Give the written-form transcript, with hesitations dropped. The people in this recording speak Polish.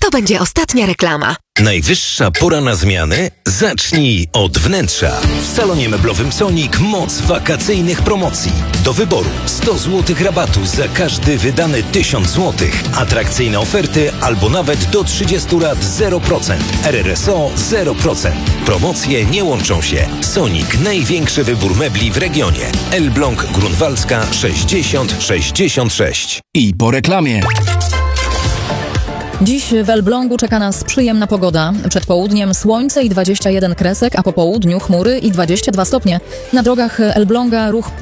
To będzie ostatnia reklama. Najwyższa pora na zmiany? Zacznij od wnętrza. W salonie meblowym Sonic moc wakacyjnych promocji. Do wyboru 100 zł rabatu za każdy wydany 1000 zł. Atrakcyjne oferty albo nawet do 30 lat 0%. RRSO 0%. Promocje nie łączą się. Sonic, największy wybór mebli w regionie. Elbląg Grunwaldzka 6066. I po reklamie. Dziś w Elblągu czeka nas przyjemna pogoda. Przed południem słońce i 21 kresek, a po południu chmury i 22 stopnie. Na drogach Elbląga ruch